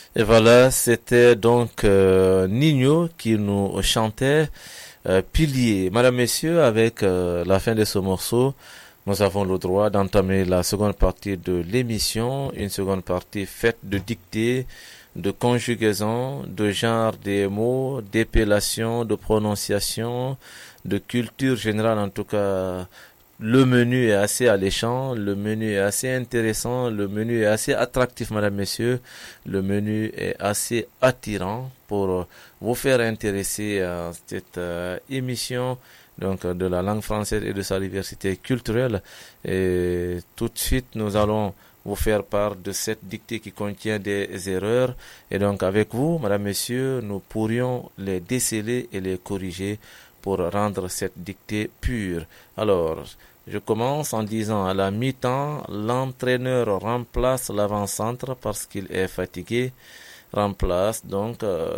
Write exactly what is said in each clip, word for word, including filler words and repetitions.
Et voilà, c'était donc euh, Nino qui nous chantait euh, Pilier. Madame, Messieurs, avec euh, la fin de ce morceau, nous avons le droit d'entamer la seconde partie de l'émission, une seconde partie faite de dictées, de conjugaison, de genre des mots, d'épellation, de prononciation, de culture générale en tout cas. Le menu est assez alléchant, le menu est assez intéressant, le menu est assez attractif, mesdames, messieurs. Le menu est assez attirant pour vous faire intéresser à cette euh, émission donc de la langue française et de sa diversité culturelle. Et tout de suite, nous allons vous faire part de cette dictée qui contient des erreurs. Et donc avec vous, mesdames, messieurs, nous pourrions les déceler et les corriger pour rendre cette dictée pure. Alors, je commence en disant à la mi-temps, l'entraîneur remplace l'avant-centre parce qu'il est fatigué. Remplace donc, euh,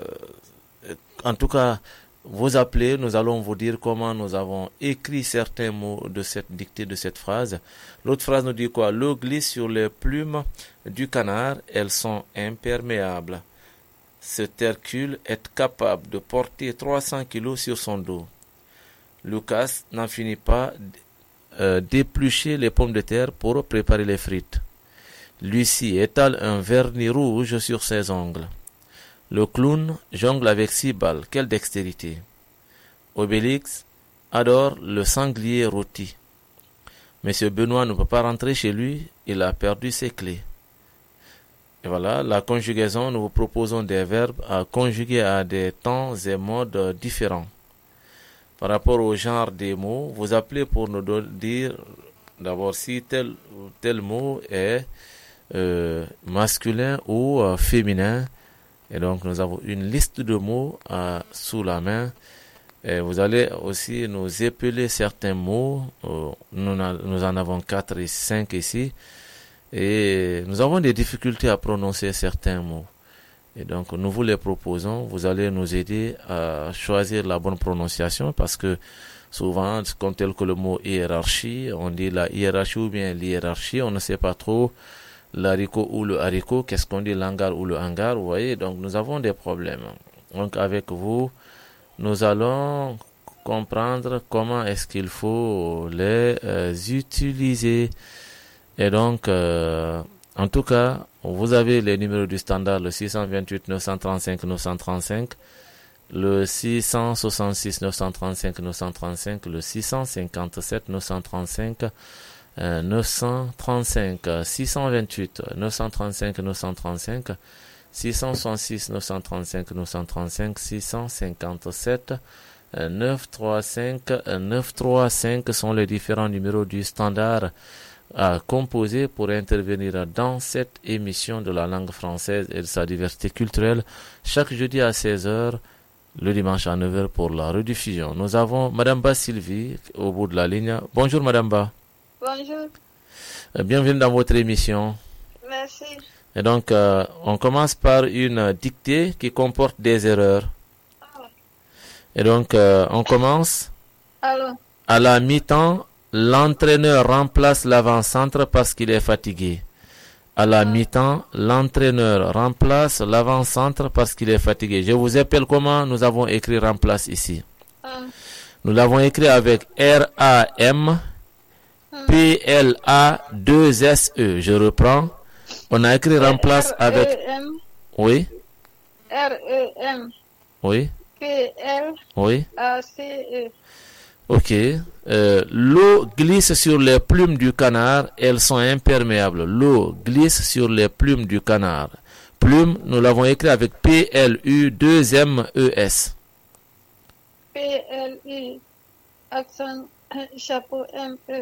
en tout cas, vous appelez, nous allons vous dire comment nous avons écrit certains mots de cette dictée, de cette phrase. L'autre phrase nous dit quoi? L'eau glisse sur les plumes du canard, elles sont imperméables. Cet Hercule est capable de porter trois cents kilos sur son dos. Lucas n'en finit pas euh, d'éplucher les pommes de terre pour préparer les frites. Lucie étale un vernis rouge sur ses ongles. Le clown jongle avec six balles. Quelle dextérité! Obélix adore le sanglier rôti. Monsieur Benoît ne peut pas rentrer chez lui, il a perdu ses clés. Et voilà, la conjugaison, nous vous proposons des verbes à conjuguer à des temps et modes différents. Par rapport au genre des mots, vous appelez pour nous dire d'abord si tel tel mot est euh, masculin ou euh, féminin. Et donc nous avons une liste de mots euh, sous la main. Et vous allez aussi nous épeler certains mots. Euh, nous, nous en avons quatre et cinq ici. Et nous avons des difficultés à prononcer certains mots. Et donc, nous vous les proposons. Vous allez nous aider à choisir la bonne prononciation parce que souvent, comme tel que le mot hiérarchie, on dit la hiérarchie ou bien l'hiérarchie, on ne sait pas trop l'haricot ou le haricot, qu'est-ce qu'on dit l'hangar ou le hangar, vous voyez. Donc, nous avons des problèmes. Donc, avec vous, nous allons comprendre comment est-ce qu'il faut les euh, utiliser. Et donc, euh, en tout cas, vous avez les numéros du standard, le six cent vingt-huit neuf cent trente-cinq neuf cent trente-cinq, le six cent soixante-six neuf cent trente-cinq neuf cent trente-cinq, le six cent cinquante-sept neuf cent trente-cinq euh, neuf cent trente-cinq, six cent vingt-huit neuf cent trente-cinq neuf cent trente-cinq, six cent soixante-six neuf cent trente-cinq neuf cent trente-cinq, six cent cinquante-sept neuf cent trente-cinq neuf cent trente-cinq sont les différents numéros du standard à composer pour intervenir dans cette émission de la langue française et de sa diversité culturelle chaque jeudi à seize heures, le dimanche à neuf heures pour la rediffusion. Nous avons Madame Ba Sylvie au bout de la ligne. Bonjour Madame Ba. Bonjour. Bienvenue dans votre émission. Merci. Et donc, euh, on commence par une dictée qui comporte des erreurs. Ah. Et donc, euh, on commence. Allô. À la mi-temps, l'entraîneur remplace l'avant-centre parce qu'il est fatigué. À la mi-temps, l'entraîneur remplace l'avant-centre parce qu'il est fatigué. Je vous appelle comment nous avons écrit remplace ici. Ah. Nous l'avons écrit avec R A M P L A deux S E. Je reprends. On a écrit remplace avec... Oui. R E M. Oui. P L. Oui. A C E. Ok. Euh, l'eau glisse sur les plumes du canard, elles sont imperméables. L'eau glisse sur les plumes du canard. Plume, nous l'avons écrit avec P L U deux M E S. P L U, accent, chapeau M E.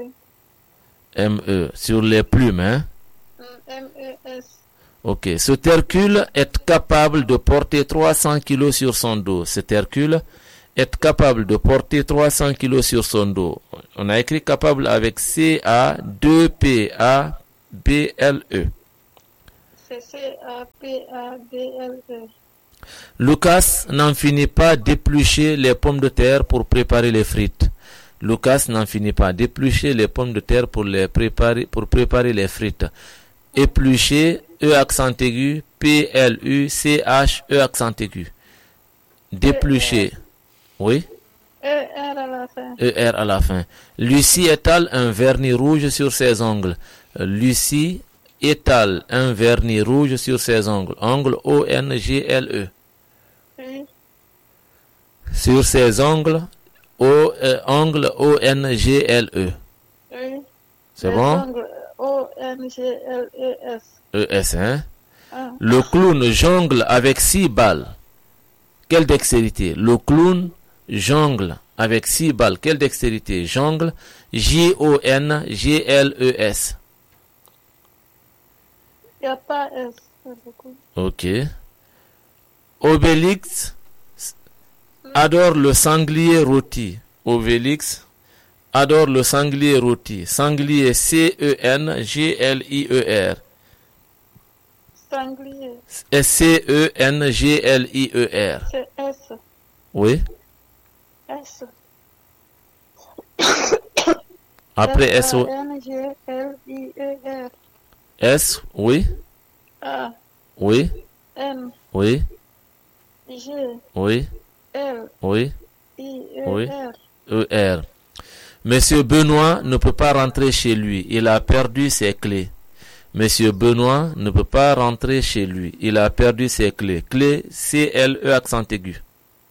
M E, sur les plumes, hein? M E S. Ok. Cet Hercule est capable de porter trois cents kilos sur son dos. Cet Hercule est capable de porter trois cents kilos sur son dos. On a écrit capable avec C A deux P A B L E. C'est C A P A B L E. Lucas n'en finit pas d'éplucher les pommes de terre pour préparer les frites. Lucas n'en finit pas d'éplucher les pommes de terre pour les préparer pour préparer les frites. Éplucher, E accent aigu, P L U C H E accent aigu. Déplucher. Oui. E R à la fin. E R à la fin. Lucie étale un vernis rouge sur ses ongles. Lucie étale un vernis rouge sur ses ongles. Ongles O N G L E. Oui. Sur ses ongles, O, euh, ongle O N G L E. Oui. C'est Les bon? ongles O N G L E S. E S, hein? Ah. Le clown jongle avec six balles. Quelle dextérité? Le clown jongle avec six balles. Quelle dextérité? Jongle, J O N G L E S. Il n'y a pas S. C'est beaucoup. Ok. Obélix adore le sanglier rôti. Obélix adore le sanglier rôti. Sanglier C E N G L I E R. Sanglier. C E N G L I E R. C'est S. Oui. S. Après S O N G L I E R. S, oui. A. Oui. N. Oui. G. Oui. L. Oui. I E Oui. R. E R. Monsieur Benoît ne peut pas rentrer chez lui. Il a perdu ses clés. Monsieur Benoît ne peut pas rentrer chez lui. Il a perdu ses clés. Clés C L E accent aigu.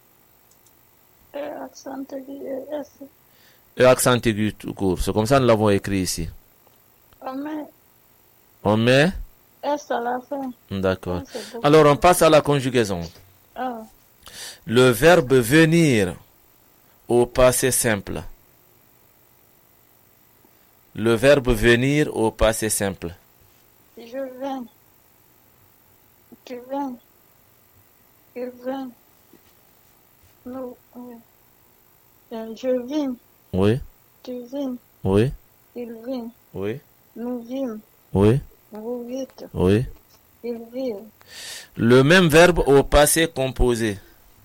E accent aigu et S. E accent aigu tout court. C'est comme ça que nous l'avons écrit ici. On met On met. S à la fin. D'accord. Ah, c'est beaucoup. Alors on passe à la conjugaison. Ah. Le verbe venir au passé simple. Le verbe venir au passé simple. Je viens. Tu viens. Il vient. Nous. Oui. Euh, Je viens. Oui, Tu viens. oui, Il vient. oui, Nous vîmes. oui, Vous vîtes. oui. Il vit. Le même verbe au passé composé.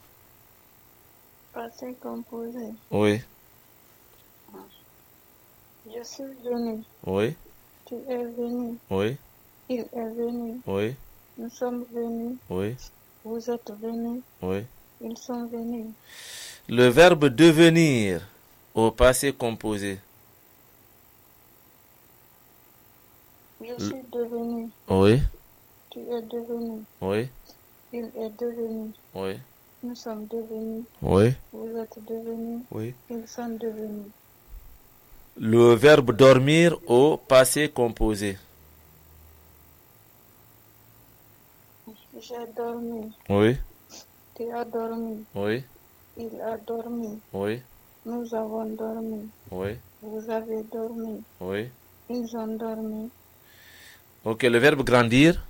Passé composé. Oui, Je suis venu. oui, Tu es venu. oui, Il est venu. oui, Nous sommes venus. oui, Vous êtes venus. oui. Ils sont venus. Le verbe devenir au passé composé. Je suis devenu. Oui, Tu es devenu. oui, Il est devenu. oui, Nous sommes devenus. oui, Vous êtes devenus. oui. Ils sont devenus. Le verbe dormir au passé composé. J'ai dormi. Oui, Tu as dormi. oui, Il a dormi. oui, Nous avons dormi. oui, Vous avez dormi. oui. Ils ont dormi. Ok, le verbe grandir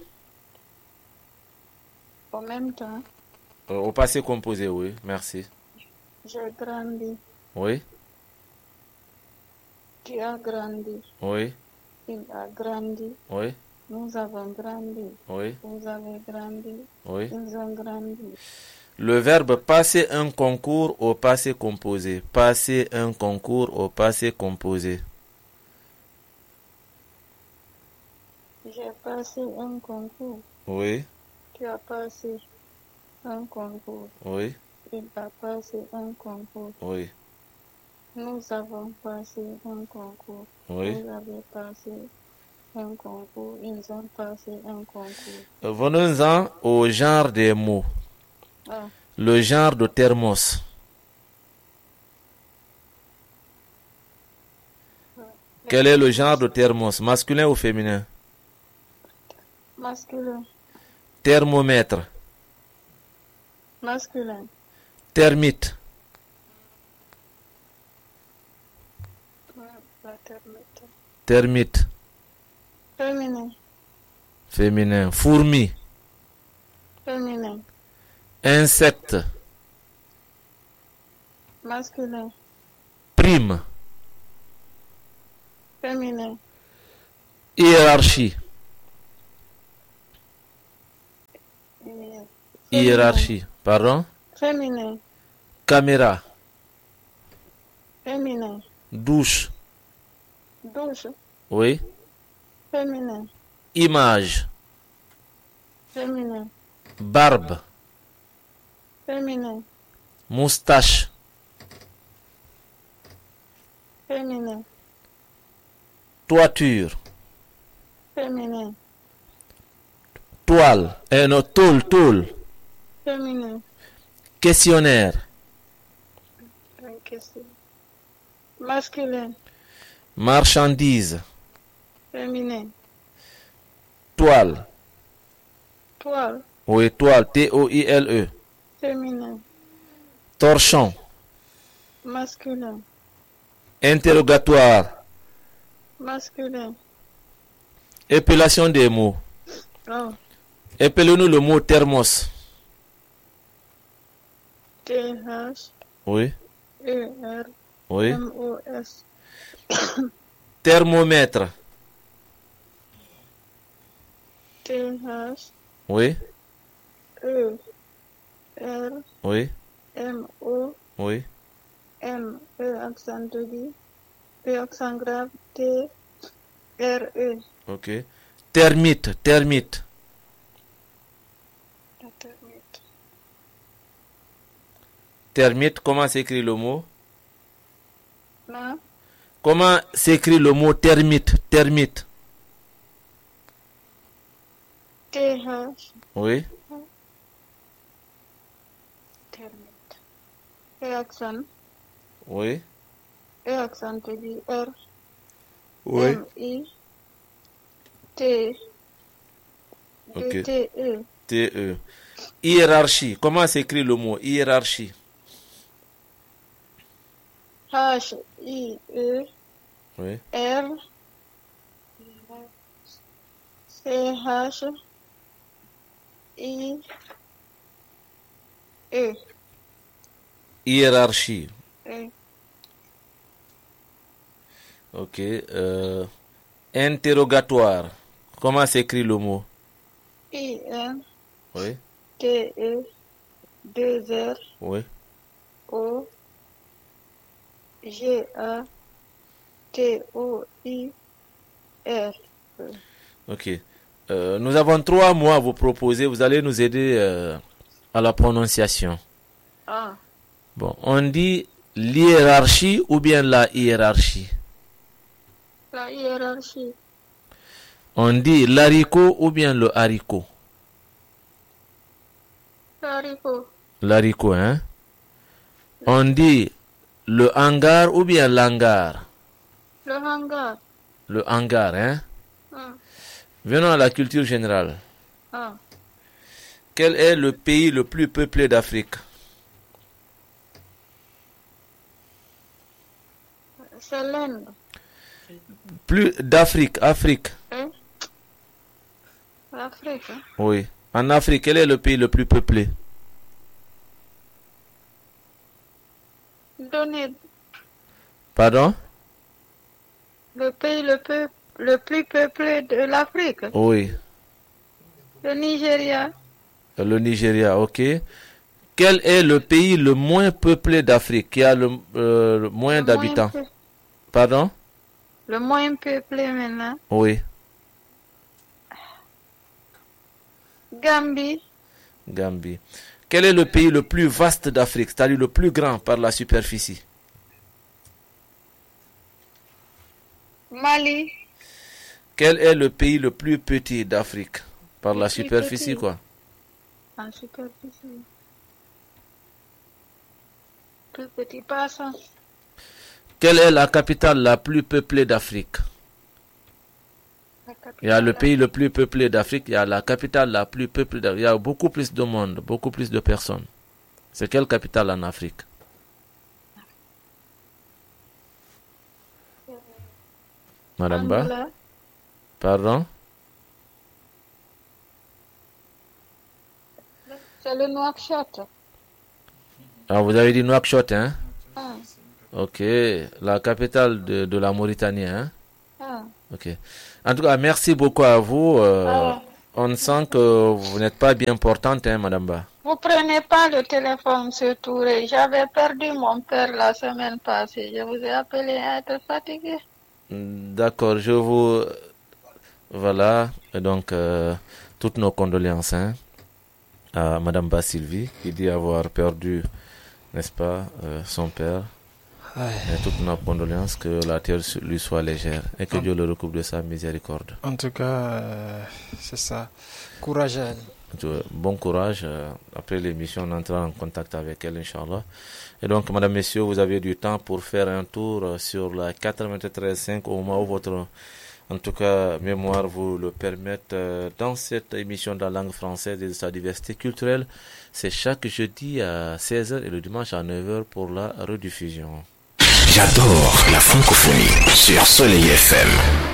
En même temps, euh, au passé composé, oui, merci. j'ai grandi. Oui, Tu as grandi. oui, Il a grandi. oui, Nous avons grandi. oui, Vous avez grandi. oui. Ils ont grandi. Le verbe passer un concours au passé composé. Passer un concours au passé composé. J'ai passé un concours. Oui, Tu as passé un concours. oui, Il a passé un concours. oui, Nous avons passé un concours. oui. Vous avez passé un concours. Ils ont passé un concours. Venons-en au genre des mots. Ah, Le genre de thermos. Quel est le genre de thermos? Masculin ou féminin? masculin. Thermomètre. Masculin. Thermite. Ouais, la thermite. Thermite. Féminin. Féminin. Fourmi. Féminin. Insecte. Masculin. Prime. Féminin. Hiérarchie. Féminin. Hiérarchie. Pardon? Féminin. Caméra. Féminin. Douche. Douche. Oui. Féminin. Image. Féminin. Barbe. Féminin. Moustache. Féminin. Toiture. Féminin. Toile. Eh non, tôle, tôle. Féminin. Questionnaire. Question. Masculin. Marchandise. Féminin. Toile. Toile. Oui, toile. T O I L E. Féminin. Torchon. Masculin. Interrogatoire. Masculin. Épellation des mots. Oh. Épelez-nous le mot thermos. T H Oui. E R Oui. M O S. Thermomètre. T H Oui. E R Oui. M O Oui. M E accent aigu P accent grave T R E. Ok. Termite. Termite. Termite. Comment s'écrit le mot? Non. Comment s'écrit le mot termite? Termite. T H Oui. termite. E accent Oui. E accent aigu R Oui. M I T Ok. T E. T E. Hiérarchie. Comment s'écrit le mot hiérarchie? H I E Oui. R C H I E. Hiérarchie. E. Ok. Euh, interrogatoire. Comment s'écrit le mot? I N Oui. T E deux R Oui. O G A T O I R. Ok. Euh, nous avons trois mots à vous proposer. Vous allez nous aider euh, à la prononciation. Ah, Bon, on dit l'hiérarchie ou bien la hiérarchie? la hiérarchie. On dit l'haricot ou bien le haricot? Haricot. L'haricot, hein? On dit le hangar ou bien l'hangar? Le hangar. Le hangar, hein? Ah, Venons à la culture générale. ah. Quel est le pays le plus peuplé d'Afrique? C'est l'Inde. Plus d'Afrique, Afrique. Hein? L'Afrique. Hein? Oui. En Afrique, quel est le pays le plus peuplé? Donnez Pardon? le pays le plus, le plus peuplé de l'Afrique. Oui. Le Nigeria. Le Nigeria, ok. Quel est le pays le moins peuplé d'Afrique, qui a le, euh, le moins Le d'habitants? moins peu- Pardon? Le moins peuplé maintenant. Oui. Gambie. Gambie. Quel est le pays le plus vaste d'Afrique, c'est-à-dire le plus grand par la superficie? Mali. Quel est le pays le plus petit d'Afrique par Le la plus superficie, petit. quoi? En superficie. Plus petit passant. Quelle est la capitale la plus peuplée d'Afrique? La Il y a le capitale. pays le plus peuplé d'Afrique, il y a la capitale la plus peuplée d'Afrique. Il y a beaucoup plus de monde, beaucoup plus de personnes. C'est quelle capitale en Afrique? Madame Ba? Angola. Pardon? C'est le Nouakchott. Ah, vous avez dit Nouakchott, hein? Ah, Ok, la capitale de, de la Mauritanie, hein? ah. Ok. En tout cas, merci beaucoup à vous. Euh, Ah. On sent que vous n'êtes pas bien portante, hein, Madame Ba? Vous prenez pas le téléphone sur Touré. J'avais perdu mon père la semaine passée. Je vous ai appelé à être fatigué. D'accord, je vous... Voilà, donc... Euh... toutes nos condoléances hein, à Madame Bassylvie, qui dit avoir perdu, n'est-ce pas, euh, son père. Et toutes nos condoléances, que la terre lui soit légère et que en... Dieu le recouvre de sa miséricorde. En tout cas, euh, c'est ça. Courage à elle. Bon courage. Après l'émission, on entrera en contact avec elle, Inch'Allah. Et donc, Madame, Messieurs, vous avez du temps pour faire un tour sur la quatre-vingt-treize virgule cinq au moment où votre, en tout cas, mémoire vous le permette. Dans cette émission de la langue française et de sa diversité culturelle, c'est chaque jeudi à seize heures et le dimanche à neuf heures pour la rediffusion. J'adore la francophonie sur Soleil F M.